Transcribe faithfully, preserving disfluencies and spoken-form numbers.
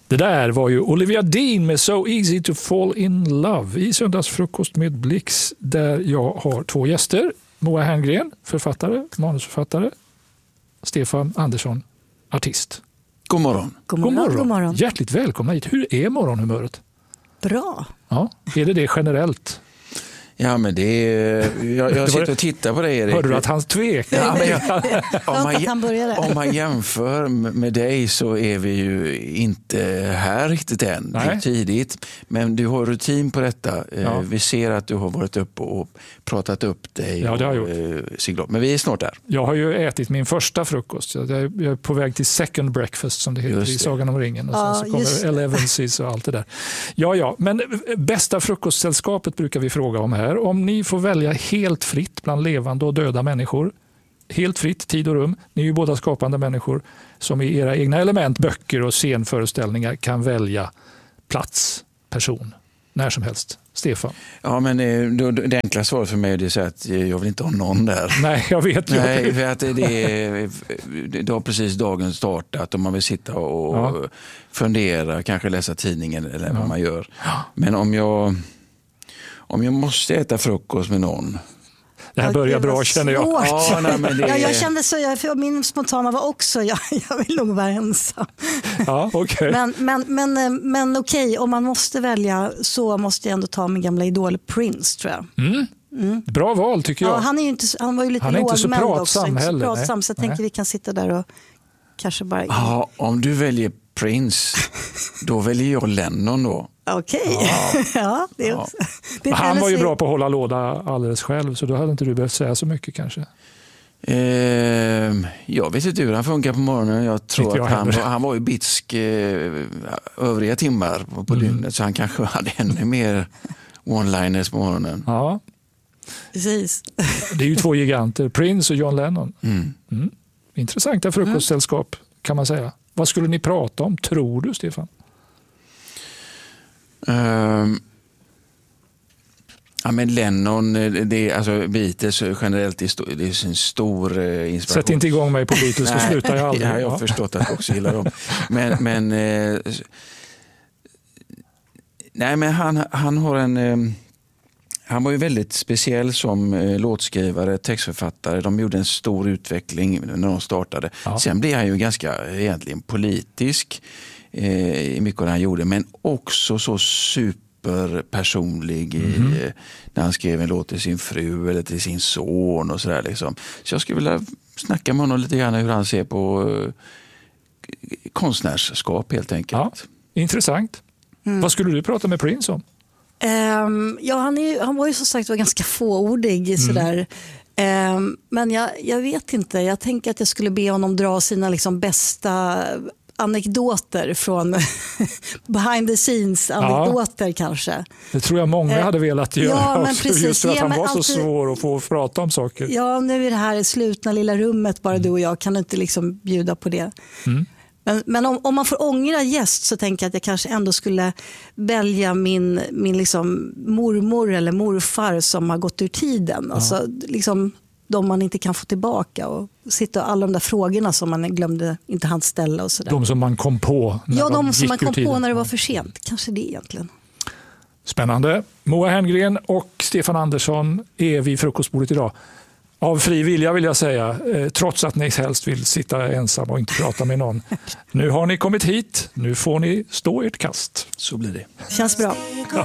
Det där var ju Olivia Dean med So Easy to Fall in Love i Söndagsfrukost med Blix, där jag har två gäster. Moa Herngren, författare, manusförfattare. Stefan Andersson, artist. God morgon. God morgon. God morgon. God morgon. Hjärtligt välkomna hit. Hur är morgonhumöret? Bra. Ja, är det det generellt? Ja, men det är, jag, jag sitter och tittar på dig, Erik. Hörde du att han tvekar? Ja, men jag, om, man, om man jämför med dig så är vi ju inte här riktigt än. Det är tidigt. Men du har rutin på detta. Ja. Vi ser att du har varit uppe och pratat upp dig. Ja, det har och, jag gjort. Men vi är snart där. Jag har ju ätit min första frukost. Jag är på väg till second breakfast, som det heter i Sagan om ringen. Och sen ja, så kommer elevenses och allt det där. Ja, ja. Men bästa frukostsällskapet brukar vi fråga om här. Om ni får välja helt fritt bland levande och döda människor, helt fritt, tid och rum, ni är ju båda skapande människor som i era egna element, böcker och scenföreställningar kan välja plats, person, när som helst. Stefan? Ja, men det enkla svaret för mig är det att jag vill inte ha någon där. Nej, jag vet ju. Nej, för att det, är, det har precis dagen startat och man vill sitta och ja. fundera, kanske läsa tidningen eller ja. vad man gör. Men om jag Om jag måste äta frukost med någon. Det här börjar bra, känner jag. Ja, nej, men det... ja, jag kände så, jag, för min spontana var också, jag, jag vill nog vara ensam. Ja, okay. Men, men, men, men okej, okay, om man måste välja så måste jag ändå ta min gamla idol Prince, tror jag. Mm. Mm. Bra val, tycker jag. Ja, han, är ju inte, han var ju lite han är inte så pratsam också, heller. Inte så pratsam, så jag tänker vi kan sitta där och kanske bara... Ja, om du väljer Prince, då väljer jag Lennon då. Okej, okay. ja. ja, det är också. Det är han var ju bra på att hålla låda alldeles själv, så då hade inte du behövt säga så mycket kanske. Eh, jag vet inte hur han funkar på morgonen. Jag tror jag att han var, han var ju bitsk eh, övriga timmar på, på mm. dygnet, så han kanske hade ännu mer one-liners på morgonen. Ja, precis. Det är ju två giganter, Prince och John Lennon. Mm. Mm. Intressanta frukostsällskap kan man säga. Vad skulle ni prata om, tror du, Stefan? Um, ja, men Lennon, det är, alltså Beatles generellt, det är, det är en stor uh, inspiration. Sätt inte igång mig på Beatles, så slutar jag aldrig. Ja, jag har förstått att jag också gillar dem. Men, men, uh, nej, men han, han har en... Um, han var ju väldigt speciell som uh, låtskrivare, textförfattare. De gjorde en stor utveckling när de startade. Ja. Sen blev han ju ganska egentligen politisk i mycket av det han gjorde, men också så superpersonlig mm. i, när han skrev en låt till sin fru eller till sin son och sådär liksom. Så jag skulle vilja snacka med honom lite grann hur han ser på uh, konstnärskap helt enkelt. Ja, intressant. Mm. Vad skulle du prata med Prince om? Um, ja, han, är, han var ju som sagt var ganska fåordig mm. sådär. Um, men jag, jag vet inte, jag tänker att jag skulle be honom dra sina liksom bästa anekdoter från behind the scenes anekdoter ja, kanske. Det tror jag många hade velat göra ja, men också, precis, just för att ja, han var alltid, så svår att få prata om saker. Ja, nu är det här slutna lilla rummet bara du och jag, kan inte liksom bjuda på det. Mm. Men, men om, om man får ångra gäst så tänker jag att jag kanske ändå skulle välja min, min liksom mormor eller morfar som har gått ur tiden. Ja. Alltså liksom de man inte kan få tillbaka och sitta och alla de där frågorna som man glömde inte hann ställa och sådär. De som man kom på när Ja, de som man kom tiden. på när det var för sent. Kanske det egentligen. Spännande. Moa Herngren och Stefan Andersson är vid frukostbordet idag. Av fri vilja vill jag säga, eh, trots att ni helst vill sitta ensam och inte prata med någon. Nu har ni kommit hit, nu får ni stå ert kast. Så blir det. Känns bra. Ja.